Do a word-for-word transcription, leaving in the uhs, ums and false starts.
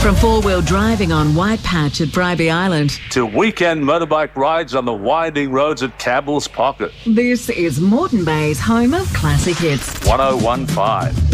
From four-wheel driving on White Patch at Bribie Island to weekend motorbike rides on the winding roads at Campbell's Pocket. This is Moreton Bay's home of classic hits. one oh one point five.